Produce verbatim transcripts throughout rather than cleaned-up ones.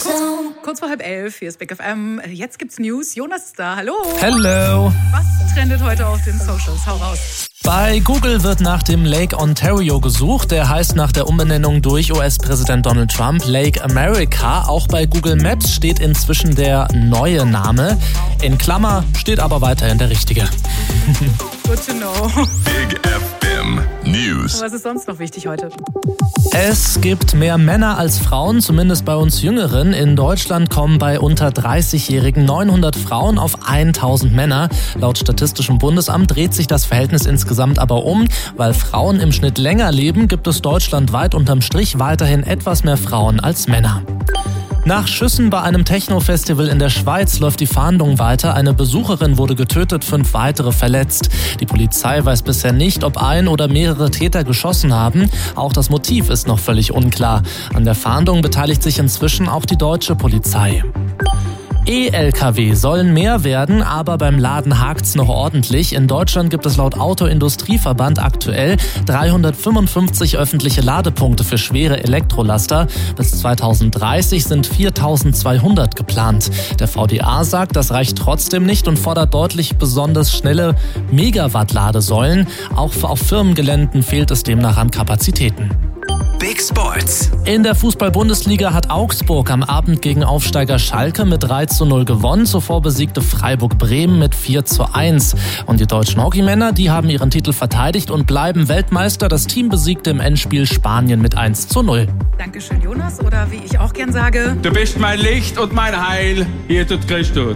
Kurz vor halb elf, hier ist Big F M. Jetzt gibt's News. Jonas ist da. Hallo. Hello. Was trendet heute auf den Socials? Hau raus. Bei Google wird nach dem Lake Ontario gesucht. Der heißt nach der Umbenennung durch U S-Präsident Donald Trump Lake America. Auch bei Google Maps steht inzwischen der neue Name. In Klammer steht aber weiterhin der richtige. Good to know. Big F M News. Was ist sonst noch wichtig heute? Es gibt mehr Männer als Frauen, zumindest bei uns Jüngeren. In Deutschland kommen bei unter dreißigjährigen neunhundert Frauen auf tausend Männer. Laut Statistischem Bundesamt dreht sich das Verhältnis insgesamt aber um. Weil Frauen im Schnitt länger leben, gibt es deutschlandweit unterm Strich weiterhin etwas mehr Frauen als Männer. Nach Schüssen bei einem Techno-Festival in der Schweiz läuft die Fahndung weiter. Eine Besucherin wurde getötet, fünf weitere verletzt. Die Polizei weiß bisher nicht, ob ein oder mehrere Täter geschossen haben. Auch das Motiv ist noch völlig unklar. An der Fahndung beteiligt sich inzwischen auch die deutsche Polizei. E-L K W sollen mehr werden, aber beim Laden hakt's noch ordentlich. In Deutschland gibt es laut Autoindustrieverband aktuell dreihundertfünfundfünfzig öffentliche Ladepunkte für schwere Elektrolaster. Bis zweitausenddreißig sind viertausendzweihundert geplant. Der V D A sagt, das reicht trotzdem nicht und fordert deutlich besonders schnelle Megawatt-Ladesäulen. Auch auf Firmengeländen fehlt es demnach an Kapazitäten. Big Sports. In der Fußball-Bundesliga hat Augsburg am Abend gegen Aufsteiger Schalke mit drei zu null gewonnen. Zuvor besiegte Freiburg Bremen mit vier zu eins. Und die deutschen Hockeymänner, die haben ihren Titel verteidigt und bleiben Weltmeister. Das Team besiegte im Endspiel Spanien mit eins zu null. Dankeschön, Jonas. Oder wie ich auch gern sage... Du bist mein Licht und mein Heil. Hier tut Christus.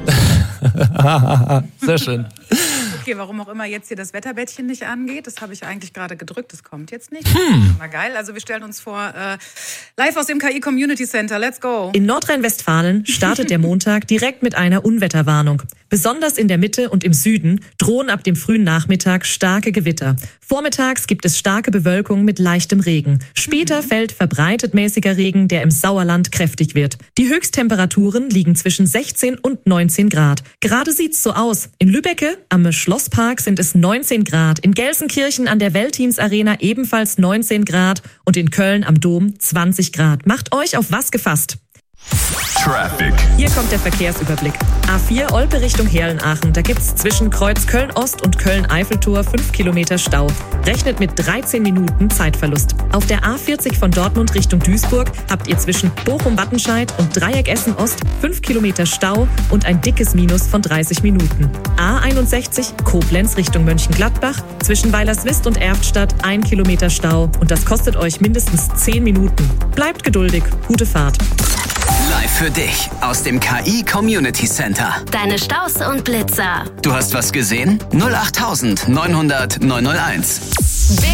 Sehr schön. Okay, warum auch immer jetzt hier das Wetterbettchen nicht angeht, das habe ich eigentlich gerade gedrückt, das kommt jetzt nicht. Hm. Na geil, also wir stellen uns vor, äh, live aus dem K I Community Center, let's go. In Nordrhein-Westfalen startet der Montag direkt mit einer Unwetterwarnung. Besonders in der Mitte und im Süden drohen ab dem frühen Nachmittag starke Gewitter. Vormittags gibt es starke Bewölkung mit leichtem Regen. Später mhm. fällt verbreitet mäßiger Regen, der im Sauerland kräftig wird. Die Höchsttemperaturen liegen zwischen sechzehn und neunzehn Grad. Gerade sieht's so aus. In Lübbecke am Schlosspark sind es neunzehn Grad, in Gelsenkirchen an der Weltteams Arena ebenfalls neunzehn Grad und in Köln am Dom zwanzig Grad. Macht euch auf was gefasst. Traffic. Hier kommt der Verkehrsüberblick. A vier Olpe Richtung Herlenaachen. Da gibt's zwischen Kreuz Köln-Ost und Köln-Eiffeltor fünf Kilometer Stau. Rechnet mit dreizehn Minuten Zeitverlust. Auf der A vierzig von Dortmund Richtung Duisburg habt ihr zwischen Bochum-Wattenscheid und Dreieck Essen-Ost fünf Kilometer Stau und ein dickes Minus von dreißig Minuten. A einundsechzig Koblenz Richtung Mönchengladbach. Zwischen Weilerswist und Erftstadt ein Kilometer Stau. Und das kostet euch mindestens zehn Minuten. Bleibt geduldig. Gute Fahrt. Live für dich aus dem K I Community Center. Deine Staus und Blitzer. Du hast was gesehen? null acht neunhundert neunhunderteins.